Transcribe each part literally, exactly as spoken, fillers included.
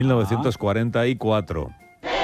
mil novecientos cuarenta y cuatro.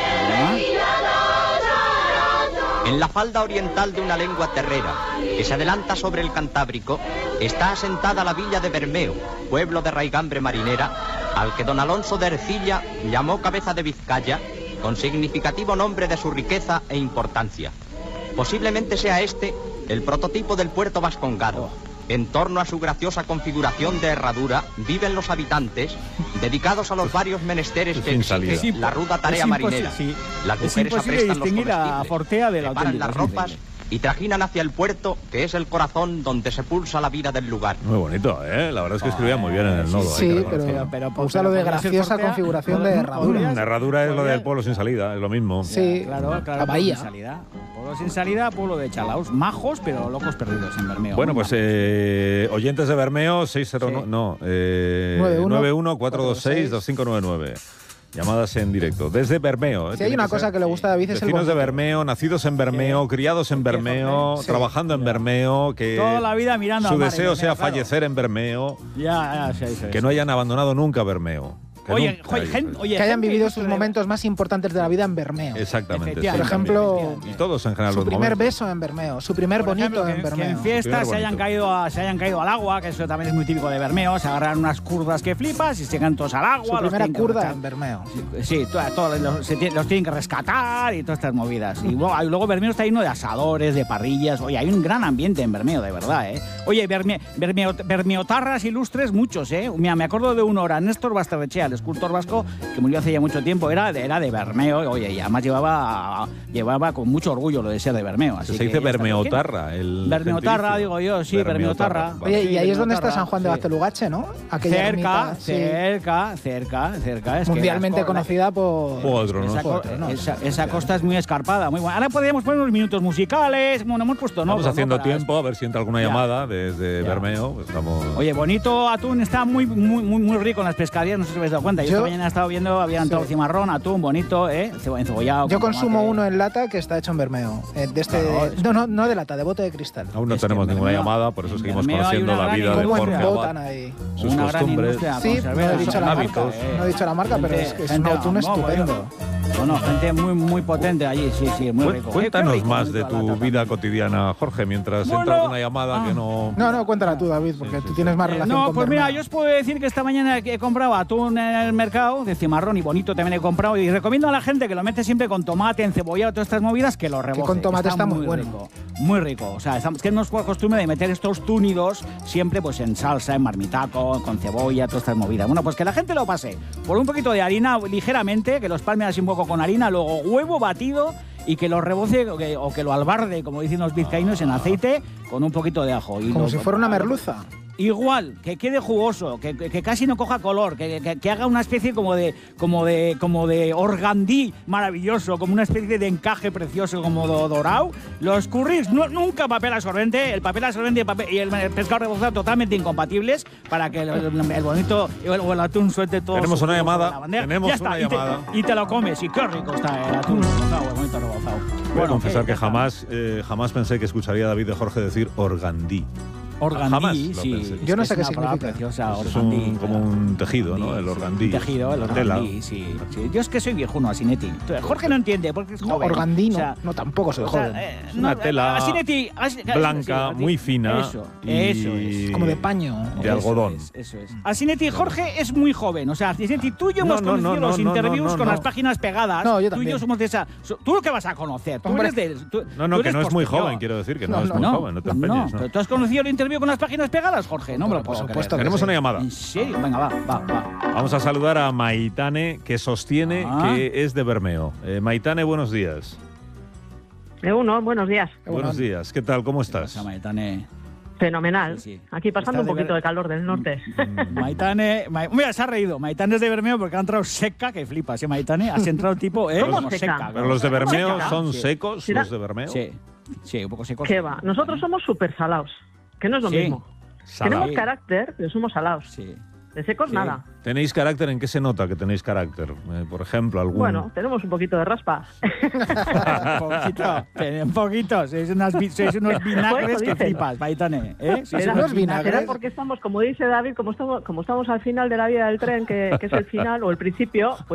En la falda oriental de una lengua terrera que se adelanta sobre el Cantábrico está asentada la villa de Bermeo, pueblo de raigambre marinera, al que don Alonso de Ercilla llamó cabeza de Vizcaya, con significativo nombre de su riqueza e importancia. Posiblemente sea este el prototipo del puerto vascongado. En torno a su graciosa configuración de herradura viven los habitantes, dedicados a los varios menesteres que exige la ruda tarea marinera. Sí. Las mujeres aprestan los la fortea de la preparan las ropas y trajinan hacia el puerto, que es el corazón donde se pulsa la vida del lugar. Muy bonito, ¿eh? La verdad es que escribía muy bien en el nodo. Sí, pero, pero, pero, pero usa lo de graciosa configuración de herradura. La herradura es lo del pueblo sin salida, es lo mismo. Sí, claro, claro. La bahía. Sin salida. Pueblo sin salida, pueblo de chalaos, majos, pero locos perdidos en Bermeo. Bueno, pues eh, oyentes de Bermeo, seis cero nueve, sí. no, eh, nueve uno cuatro dos seis dos cinco nueve nueve. Llamadas en directo. Desde Bermeo. Si hay una cosa que le gusta a David es el vecinos de Bermeo, nacidos en Bermeo, sí. criados en Bermeo, sí. trabajando en Bermeo, que toda la vida mirando su al mar deseo en Bermeo, sea claro. fallecer en Bermeo, ya, ya, sí, sí, que sí. no hayan abandonado nunca Bermeo. Que Oye, nunca, oye, gen, oye, que hayan gente vivido que sus de... momentos más importantes de la vida en Bermeo. Exactamente. Por ejemplo, y todos en general su los primer momentos. beso en Bermeo, su primer Por bonito ejemplo, en que, Bermeo. que en fiestas se hayan, caído a, se hayan caído al agua, que eso también es muy típico de Bermeo, se agarran unas curdas que flipas y se caen todos al agua. Su primera curda en Bermeo. Sí, sí todos todo, los, se, los tienen que rescatar y todas estas movidas. Y luego, luego Bermeo está lleno de asadores, de parrillas. Oye, hay un gran ambiente en Bermeo, de verdad, ¿eh? Oye, Berme, Bermeo, bermeotarras ilustres muchos, ¿eh? Mira, me acuerdo de uno ahora, Néstor Basterrechea, el escultor vasco, que murió hace ya mucho tiempo, era de, era de Bermeo, oye, y además llevaba, llevaba con mucho orgullo lo de ser de Bermeo. Así se que dice Bermeotarra. El Bermeotarra, digo yo, sí, Bermeotarra. Vale. Oye, y ahí es donde está San Juan de Bastelugache, ¿no? Aquella cerca, ermita, cerca, sí. cerca, cerca. Es mundialmente que conocida por... Otro, ¿no? Esa, Otro, ¿no? esa, esa costa es muy escarpada, muy buena. Ahora podríamos poner unos minutos musicales, bueno, hemos puesto no. Estamos haciendo ¿no? tiempo, a ver si entra alguna ya. llamada desde ya. Bermeo. Pues estamos... Oye, bonito atún, está muy, muy, muy, muy rico en las pescaderías, no sé si os habéis dado cuenta. Yo, Yo esta mañana he estado viendo, había entrado sí. cimarrón, atún, bonito, ¿eh? Encebollado. Yo consumo tomate. uno en lata que está hecho en Bermeo. Eh, de este, Claro, no, no, no de lata, de bote de cristal. Aún no es tenemos ninguna Bermeo, llamada, por eso seguimos Bermeo conociendo la vida de ¿Cómo Jorge embotan Abad, ahí? sus Una costumbres. gran Sí, no he dicho la marca, hábitos. no he dicho la marca, pero es, es un atún estupendo. Bueno, gente muy, muy potente allí, sí, sí, muy rico. Cuéntanos rico, más de tu vida también. cotidiana, Jorge, mientras bueno, entra alguna llamada ah, que no... No, no, cuéntala tú, David, porque sí, sí, tú tienes más Eh, relación no, con pues Bermeo. mira, yo os puedo decir que esta mañana he comprado atún en el mercado, de cimarrón y bonito también he comprado, y recomiendo a la gente que lo mete siempre con tomate, encebollado, todas estas movidas, que lo reboce. Que con tomate está, está muy, muy bueno. Rico, muy rico. O sea, estamos, que nos costumbre de meter estos túnidos siempre pues en salsa, en marmitaco, con cebolla, todas estas movidas. Bueno, pues que la gente lo pase por un poquito de harina ligeramente, que los palme así un poco con harina, luego huevo batido y que lo reboce o que, o que lo albarde, como dicen los vizcaínos, en aceite con un poquito de ajo. Y como lo, si fuera una merluza. Igual, que quede jugoso, que, que, que casi no coja color, que, que, que haga una especie como de como de como de organdí maravilloso, como una especie de encaje precioso como do, dorado. Los curris, no, nunca papel absorbente, el papel absorbente y el, papel, y el pescado rebozado totalmente incompatibles para que el, el, el bonito o el, el atún suelte todo. Tenemos una llamada, la bandera. tenemos ya está, una y te, llamada. Y te lo comes, y qué rico está el atún rebozado, el bonito rebozado. Voy Bueno, a confesar ¿qué? que jamás, eh, jamás pensé que escucharía a David de Jorge decir organdí. Organdí, Jamás lo sí. pensé. Yo no Es sé qué una palabra significa. Preciosa, Es organdí, un, como un tejido, ¿no? El organdí. Un tejido, el Tela. organdí, sí, sí. Yo es que soy viejuno, Asinetti. Jorge no entiende porque es No, joven. organdí no, O sea, no tampoco soy o sea, joven. eh, Es una no, tela Asinetti, Asi- blanca, sí, muy fina. Eso, y eso es. Como de paño. De algodón. Eso es, eso es. Asinetti, Jorge es muy joven. O sea, Asinetti, tú y yo No, hemos no, conocido no, los no, interviews no, no, con no. las páginas pegadas. No, yo Tú y también. yo somos de esa. ¿Tú lo que vas a conocer? Tú Hombre. eres de. Tú, No, no, tú que eres no es muy posterior. joven, quiero decir, que no, No, es no, muy No, joven, no te empeñes. no, ¿no? pero ¿tú has conocido el interview con las páginas pegadas, Jorge? No me lo Por puedo supuesto creer. que Tenemos sí. una llamada. ¿En serio? Venga, va, va, va. Vamos a saludar a Maitane, que sostiene Ah. que es de Bermeo. Eh, Maitane, buenos días. De uno, buenos días. Buenos días. ¿Qué tal? ¿Cómo estás? Pasa, Maitane. Fenomenal. Sí, sí. Aquí pasando Está un de poquito ver- de calor del norte. Maitane, Ma- mira, se ha reído. Maitane es de Bermeo porque ha entrado seca, que flipas, ¿eh, Maitane? Has entrado tipo, ¿eh? ¿Cómo Como seca? seca. ¿Pero los de Bermeo seca? son Sí. secos, Sí. los de Bermeo? Sí, sí, un poco secos. ¿Qué va? Nosotros somos súper salados, que no es lo Sí. mismo. Salado. Tenemos carácter, pero somos salados. Sí. De secos, Sí. nada. ¿Tenéis carácter? ¿En qué se nota que tenéis carácter? Eh, por ejemplo, algún... Bueno, tenemos un poquito de raspa. un poquito, un poquito. Sois, unas, vi- sois unos vinagres que dicen. flipas, Maitane. ¿eh? Sois Será, unos unos vinagres. será porque estamos, como dice David, como estamos, como estamos al final de la vida del tren, que, que es el final o el principio, pues